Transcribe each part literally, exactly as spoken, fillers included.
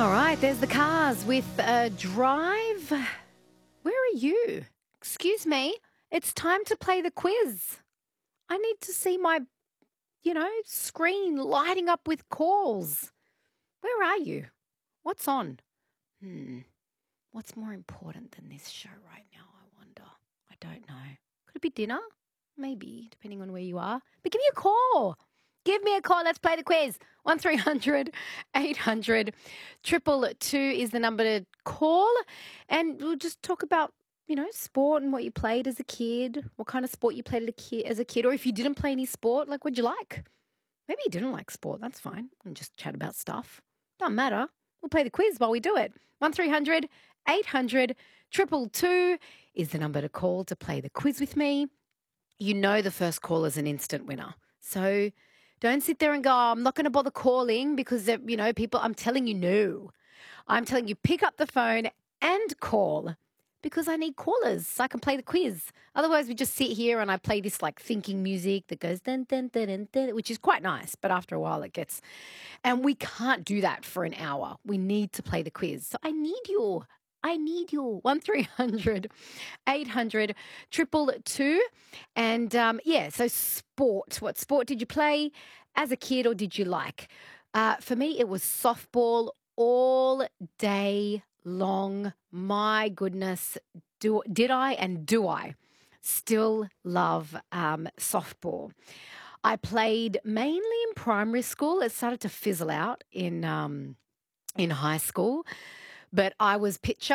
All right, there's the cars with uh, Drive. Where are you? Excuse me. It's time to play the quiz. I need to see my, you know, screen lighting up with calls. Where are you? What's on? Hmm. What's more important than this show right now, I wonder? I don't know. Could it be dinner? Maybe, depending on where you are. But give me a call. Give me a call. Let's play the quiz. one three hundred eight hundred triple two is the number to call. And we'll just talk about, you know, sport and what you played as a kid, what kind of sport you played as a kid, as a kid, or if you didn't play any sport, like what'd you like? Maybe you didn't like sport. That's fine. And just chat about stuff. Doesn't matter. We'll play the quiz while we do it. one three hundred eight hundred triple two is the number to call to play the quiz with me. You know the first call is an instant winner. So don't sit there and go, oh, I'm not going to bother calling because, you know, people, I'm telling you no. I'm telling you pick up the phone and call because I need callers so I can play the quiz. Otherwise, we just sit here and I play this like thinking music that goes dun, dun, dun, dun, dun, which is quite nice. But after a while it gets, and we can't do that for an hour. We need to play the quiz. So I need your I need your one three hundred eight hundred triple two. And um, yeah, so sport. What sport did you play as a kid or did you like? Uh, for me, it was softball all day long. My goodness, do did I and do I still love um, softball? I played mainly in primary school. It started to fizzle out in um, in high school. But I was pitcher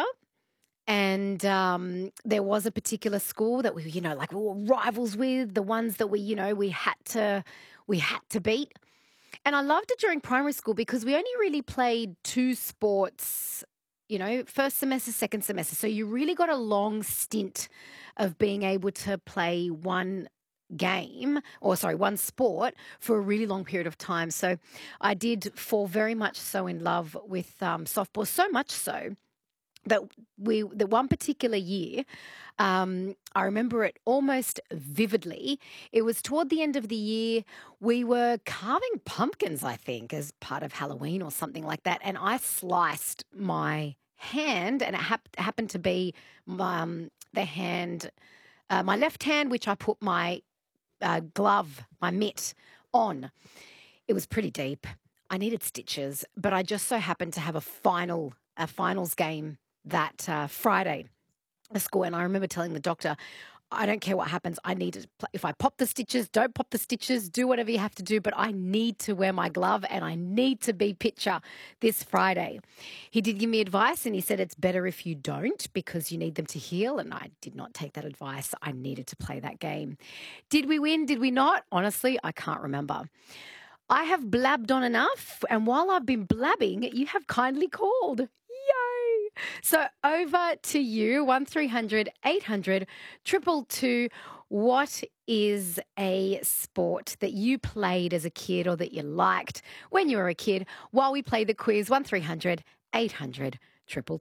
and um, there was a particular school that we, you know, like we were rivals with, the ones that we, you know, we had to, we had to beat. And I loved it during primary school because we only really played two sports, you know, first semester, second semester. So you really got a long stint of being able to play one game or sorry, one sport for a really long period of time. So I did fall very much so in love with um, softball, so much so that we, the one particular year, um, I remember it almost vividly. It was toward the end of the year. We were carving pumpkins, I think, as part of Halloween or something like that. And I sliced my hand and it hap- happened to be um, the hand, uh, my left hand, which I put my Uh, glove, my mitt on. It was pretty deep. I needed stitches, but I just so happened to have a final, a finals game that uh, Friday at school. And I remember telling the doctor, I don't care what happens. I need to, pl- if I pop the stitches, don't pop the stitches, do whatever you have to do, but I need to wear my glove and I need to be pitcher this Friday. He did give me advice and he said it's better if you don't because you need them to heal. And I did not take that advice. I needed to play that game. Did we win? Did we not? Honestly, I can't remember. I have blabbed on enough. And while I've been blabbing, you have kindly called. Yay! So over to you, one three hundred eight hundred triple two. What is a sport that you played as a kid or that you liked when you were a kid? While we play the quiz, one three hundred eight hundred triple two.